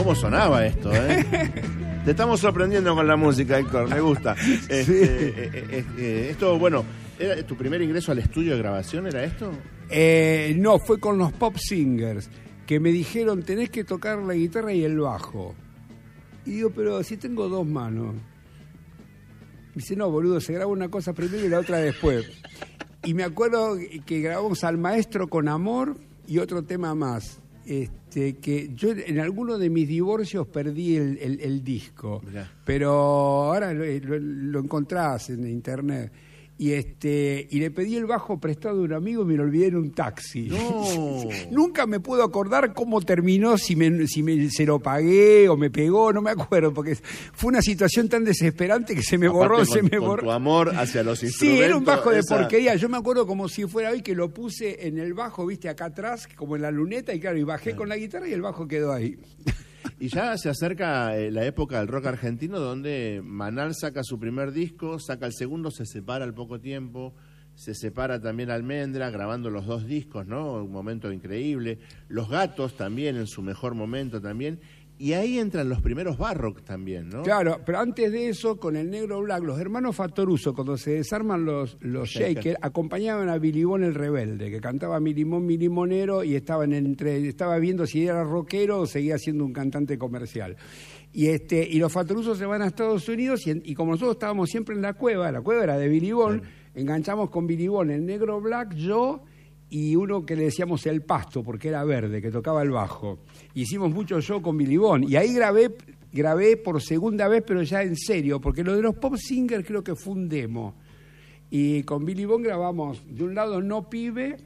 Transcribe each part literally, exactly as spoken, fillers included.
¿Cómo sonaba esto, eh? Te estamos sorprendiendo con la música, Héctor, me gusta. Este, Sí. eh, eh, eh, esto, bueno, ¿era tu primer ingreso al estudio de grabación, era esto? Eh, no, fue con los Pop Singers, que me dijeron, tenés que tocar la guitarra y el bajo. Y digo, pero si tengo dos manos. Dice, no, boludo, se graba una cosa primero y la otra después. Y me acuerdo que grabamos Al Maestro con Amor y otro tema más. Este, que yo en alguno de mis divorcios perdí el, el, el disco. Mirá. Pero ahora lo, lo, lo encontrás en internet. Y este y le pedí el bajo prestado a un amigo y me lo olvidé en un taxi. No. Nunca me puedo acordar cómo terminó, si me si me se lo pagué o me pegó, no me acuerdo, porque fue una situación tan desesperante que se me borró, Aparte, se con, me con borró. tu amor hacia los instrumentos. Sí, era un bajo de esa... porquería. Yo me acuerdo como si fuera hoy que lo puse en el bajo, viste, acá atrás, como en la luneta, y claro, y bajé claro. con la guitarra y el bajo quedó ahí. Y ya se acerca eh, la época del rock argentino, donde Manal saca su primer disco, saca el segundo, se separa al poco tiempo, se separa también Almendra, grabando los dos discos, ¿no? Un momento increíble. Los Gatos también, en su mejor momento también. Y ahí entran los primeros Barrock también, ¿no? Claro, pero antes de eso, con el Negro Black, los hermanos Fattoruso, cuando se desarman los, los Shakers, acompañaban a Bilibón el Rebelde, que cantaba Milimón Milimonero y estaban entre, estaba viendo si era rockero o seguía siendo un cantante comercial. Y este y los Fattoruso se van a Estados Unidos y, y como nosotros estábamos siempre en la cueva, la cueva era de Bilibón, sí. enganchamos con Bilibón el Negro Black, yo... y uno que le decíamos El Pasto, porque era verde, que tocaba el bajo. Hicimos mucho show con Bilibón, y ahí grabé grabé por segunda vez, pero ya en serio, porque lo de los Pop Singers creo que fue un demo. Y con Bilibón grabamos, de un lado No Pibe,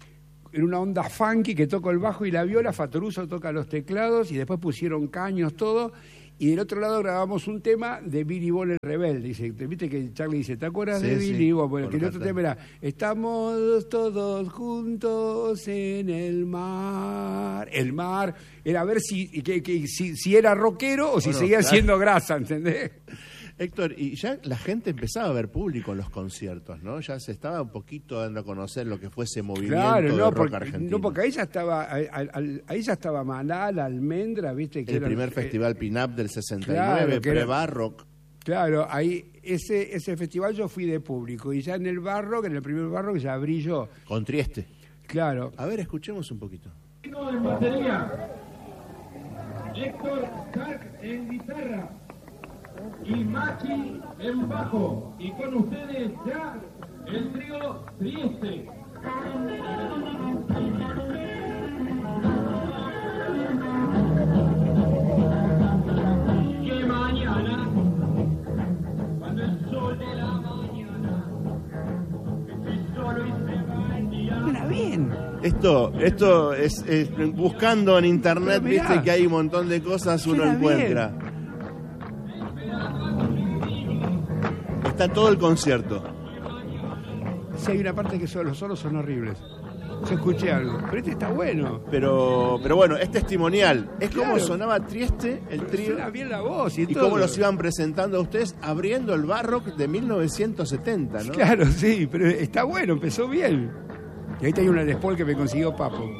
en una onda funky, que toco el bajo y la viola, Fattoruso toca los teclados, y después pusieron caños, todo. Y del otro lado grabamos un tema de Billy Ball el Rebelde. Dice, viste que Charlie dice, ¿te acuerdas sí, de Billy sí, Ball? Bueno, que el otro tema era, estamos todos juntos en el mar. El mar era a ver si, que, que, si, si era rockero o si bueno, seguía claro. siendo grasa, ¿entendés? Héctor, y ya la gente empezaba a ver público en los conciertos, ¿no? Ya se estaba un poquito dando a conocer lo que fue ese movimiento claro, no, de rock porque, argentino. No, porque ahí ya estaba, ahí, ahí ya estaba Manal, Almendra, ¿viste? Que el era, primer eh, festival Pin-Up del sesenta y nueve, claro, pre-Barrock. Claro, ahí ese, ese festival yo fui de público, y ya en el Barrock, en el primer Barrock, ya abrí yo. Con Trieste. Claro. A ver, escuchemos un poquito. En batería, Héctor Carc en guitarra y Machi en bajo. Y con ustedes ya el trío Trieste. Que mañana, cuando el sol de la mañana esté solo y se va el día. Suena bien. Esto, esto es, es buscando en internet, viste que hay un montón de cosas, uno suena encuentra. Bien. Está todo el concierto. Sí, hay una parte que son, los solos son horribles. Yo escuché algo, pero este está bueno. Pero, pero bueno, es testimonial. Es claro. como sonaba Trieste, el trío. Suena bien la voz y, y todo. cómo los iban presentando a ustedes abriendo el Barrock de mil novecientos setenta, ¿no? Claro, sí, pero está bueno, empezó bien. Y ahí tenía una Les Paul que me consiguió Papo.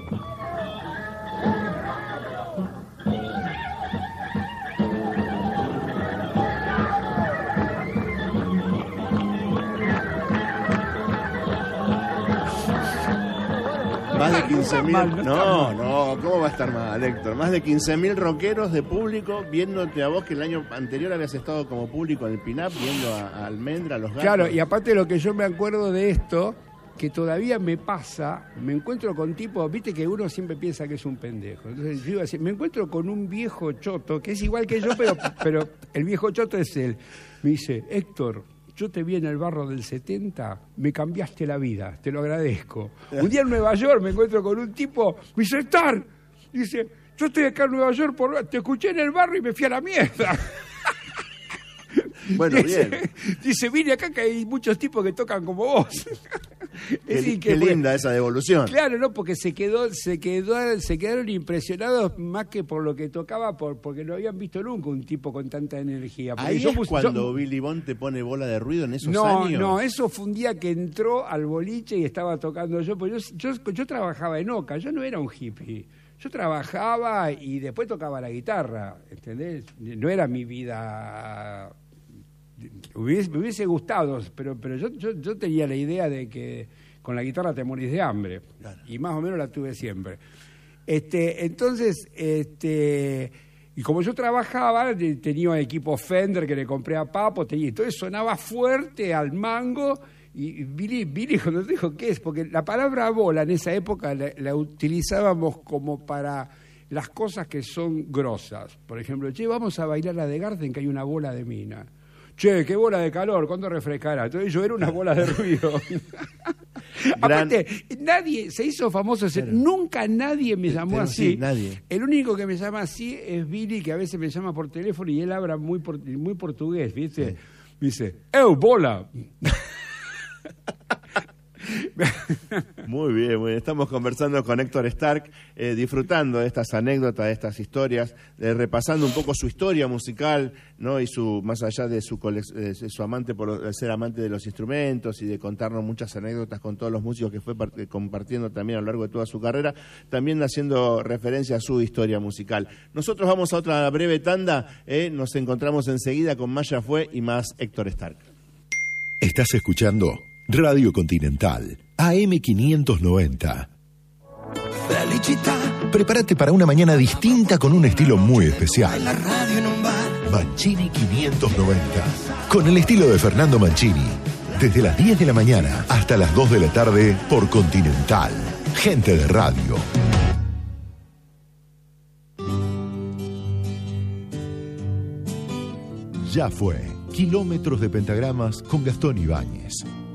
Más de quince mil. No, no, no, ¿cómo va a estar mal, Héctor? Más de quince mil rockeros de público viéndote a vos, que el año anterior habías estado como público en el Pin-Up, viendo a, a Almendra, a los Gatos. Claro, y aparte de lo que yo me acuerdo de esto, que todavía me pasa, me encuentro con tipos, viste que uno siempre piensa que es un pendejo. Entonces yo iba a decir, me encuentro con un viejo choto, que es igual que yo, pero, pero el viejo choto es él. Me dice, Héctor, yo te vi en el barro del setenta, me cambiaste la vida, te lo agradezco. Un día en Nueva York me encuentro con un tipo, me dice, Star, dice, yo estoy acá en Nueva York, por... te escuché en el barro y me fui a la mierda. Bueno, dice, bien. Dice, vine acá que hay muchos tipos que tocan como vos. Qué, decir, qué que, linda esa devolución. Claro, no, porque se quedó, se quedó, se quedaron impresionados más que por lo que tocaba, por, porque no habían visto nunca un tipo con tanta energía. Porque Ahí yo es puse, cuando yo, Billy Bond te pone bola de ruido en esos no, años. No, eso fue un día que entró al boliche y estaba tocando yo, porque yo, yo, yo trabajaba en Oca, yo no era un hippie. yo trabajaba y después tocaba la guitarra, ¿entendés? No era mi vida... Hubiese, me hubiese gustado, pero, pero yo, yo, yo tenía la idea de que con la guitarra te morís de hambre, claro. Y más o menos la tuve siempre. Este, entonces, este, y como yo trabajaba, tenía un equipo Fender que le compré a Papo, tenía, entonces sonaba fuerte al mango, y Billy, Billy cuando dijo, ¿qué es? Porque la palabra bola en esa época la, la utilizábamos como para las cosas que son grosas. Por ejemplo, che, vamos a bailar la de Garden, que hay una bola de mina. Che, qué bola de calor, ¿cuándo refrescará? Entonces yo era una bola de ruido. Aparte, nadie se hizo famoso, pero, nunca nadie me llamó así. Sí, nadie. El único que me llama así es Billy, que a veces me llama por teléfono y él habla muy, muy portugués, ¿viste? Sí. Me dice, ¡eu, bola! Muy bien, muy bien. Estamos conversando con Héctor Stark, eh, disfrutando de estas anécdotas, de estas historias, eh, repasando un poco su historia musical, ¿no? Y su, más allá de su, de su amante por de ser amante de los instrumentos y de contarnos muchas anécdotas con todos los músicos que fue part- compartiendo también a lo largo de toda su carrera, también haciendo referencia a su historia musical. Nosotros vamos a otra breve tanda, eh, nos encontramos enseguida con Maya Fue y más Héctor Stark. Estás escuchando Radio Continental, A M quinientos noventa. Felicità. Prepárate para una mañana distinta con un estilo muy especial. La radio en un bar. Mancini quinientos noventa. Con el estilo de Fernando Mancini. Desde las diez de la mañana hasta las dos de la tarde por Continental. Gente de radio. Ya fue. Kilómetros de pentagramas con Gastón Ibáñez.